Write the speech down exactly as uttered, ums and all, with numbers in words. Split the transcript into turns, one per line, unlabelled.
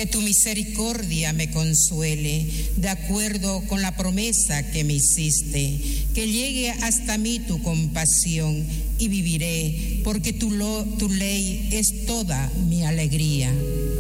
Que tu misericordia me consuele, de acuerdo con la promesa que me hiciste. Que llegue hasta mí tu compasión y viviré, porque tu, lo, tu ley es toda mi alegría.